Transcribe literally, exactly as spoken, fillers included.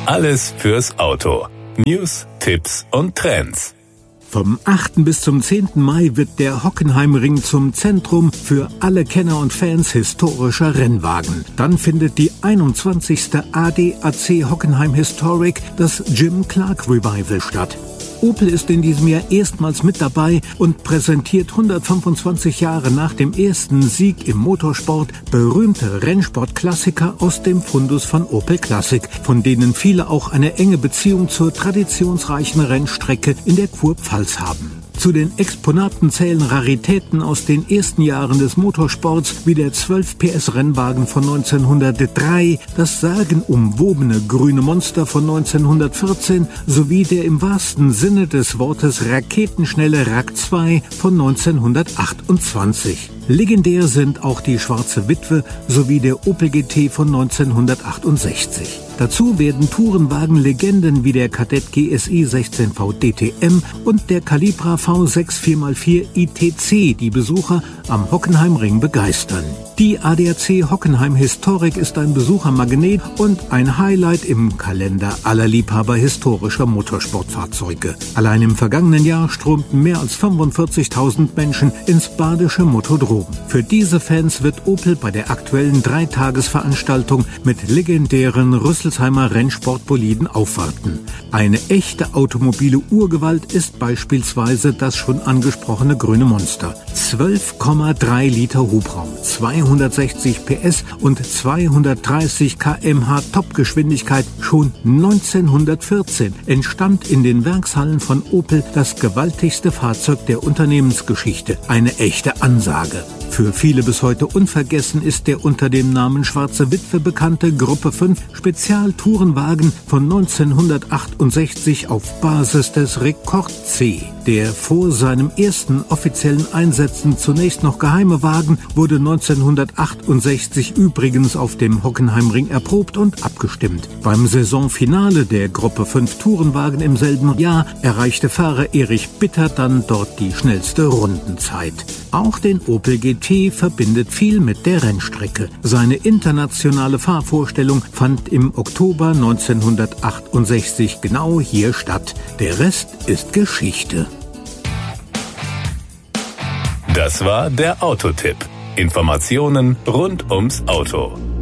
Alles fürs Auto. News, Tipps und Trends. Vom achten bis zum zehnten Mai wird der Hockenheimring zum Zentrum für alle Kenner und Fans historischer Rennwagen. Dann findet die einundzwanzigste A D A C Hockenheim Historic, das Jim Clark Revival, statt. Opel ist in diesem Jahr erstmals mit dabei und präsentiert hundertfünfundzwanzig Jahre nach dem ersten Sieg im Motorsport berühmte Rennsportklassiker aus dem Fundus von Opel Classic, von denen viele auch eine enge Beziehung zur traditionsreichen Rennstrecke in der Kurpfalz haben. Zu den Exponaten zählen Raritäten aus den ersten Jahren des Motorsports wie der zwölf P S Rennwagen von neunzehnhundertdrei, das sagenumwobene grüne Monster von neunzehnhundertvierzehn sowie der im wahrsten Sinne des Wortes raketenschnelle R A K zwei von neunzehnhundertachtundzwanzig. Legendär sind auch die Schwarze Witwe sowie der Opel G T von neunzehnhundertachtundsechzig. Dazu werden Tourenwagen-Legenden wie der Kadett G S I sechzehn V D T M und der Calibra V sechs vier mal vier I T C die Besucher am Hockenheimring begeistern. Die A D A C Hockenheim Historic ist ein Besuchermagnet und ein Highlight im Kalender aller Liebhaber historischer Motorsportfahrzeuge. Allein im vergangenen Jahr strömten mehr als fünfundvierzigtausend Menschen ins badische Motodrom. Für diese Fans wird Opel bei der aktuellen Dreitagesveranstaltung mit legendären Rüsselsheimer Rennsportboliden aufwarten. Eine echte automobile Urgewalt ist beispielsweise das schon angesprochene grüne Monster. zwölf Komma drei Liter Hubraum, zweihundertsechzig P S und zweihundertdreißig Kilometer pro Stunde Topgeschwindigkeit. Schon neunzehnhundertvierzehn entstand in den Werkshallen von Opel das gewaltigste Fahrzeug der Unternehmensgeschichte. Eine echte Ansage. Für viele bis heute unvergessen ist der unter dem Namen Schwarze Witwe bekannte Gruppe fünf Spezialtourenwagen von neunzehnhundertachtundsechzig auf Basis des Rekord C. Der vor seinem ersten offiziellen Einsätzen zunächst noch geheime Wagen wurde neunzehnhundertachtundsechzig übrigens auf dem Hockenheimring erprobt und abgestimmt. Beim Saisonfinale der Gruppe fünf Tourenwagen im selben Jahr erreichte Fahrer Erich Bitter dann dort die schnellste Rundenzeit. Auch den Opel G T verbindet viel mit der Rennstrecke. Seine internationale Fahrvorstellung fand im Oktober neunzehnhundertachtundsechzig genau hier statt. Der Rest ist Geschichte. Das war der Autotipp. Informationen rund ums Auto.